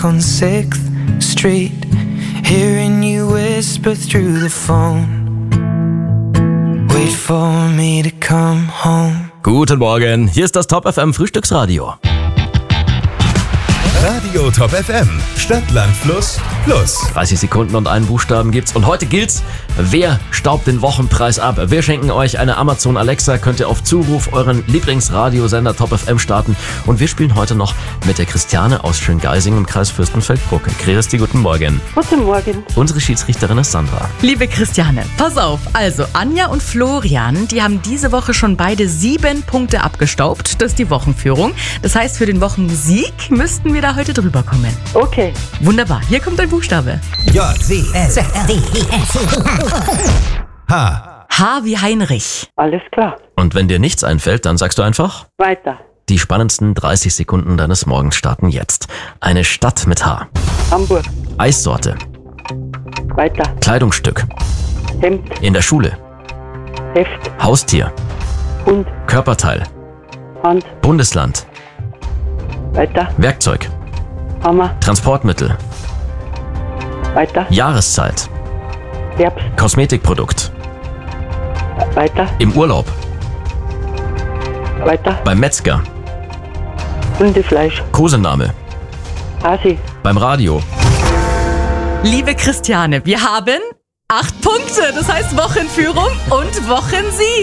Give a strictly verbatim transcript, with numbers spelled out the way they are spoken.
back on sixth Street, hearing you whisper through the phone. Wait for me to come home. Guten Morgen, hier ist das Top F M Frühstücksradio. Radio Top F M, Stadt, Land, Fluss, Plus. dreißig Sekunden und einen Buchstaben gibt's. Und heute gilt's, wer staubt den Wochenpreis ab? Wir schenken euch eine Amazon Alexa, könnt ihr auf Zuruf euren Lieblingsradiosender Top F M starten. Und wir spielen heute noch mit der Christiane aus Schöngeising im Kreis Fürstenfeldbruck. Christi, guten Morgen. Guten Morgen. Unsere Schiedsrichterin ist Sandra. Liebe Christiane, pass auf. Also Anja und Florian, die haben diese Woche schon beide sieben Punkte abgestaubt. Das ist die Wochenführung. Das heißt, für den Wochensieg müssten wir da heute drüber kommen. Okay. Wunderbar. Hier kommt ein Buchstabe. J, W, S, D, H. H wie Heinrich. Alles klar. Und wenn dir nichts einfällt, dann sagst du einfach, Weiter. die spannendsten dreißig Sekunden deines Morgens starten jetzt. Eine Stadt mit H. Hamburg. Eissorte. Weiter. Kleidungsstück. Hemd. In der Schule. Heft. Haustier. Hund. Körperteil. Hand. Bundesland. Weiter. Werkzeug. Hammer. Transportmittel. Weiter. Jahreszeit. Herbst. Kosmetikprodukt. Weiter. Im Urlaub. Weiter. Beim Metzger. Hundefleisch. Kosename. Hasi. Beim Radio. Liebe Christiane, wir haben acht Punkte. Das heißt Wochenführung und Wochensieg.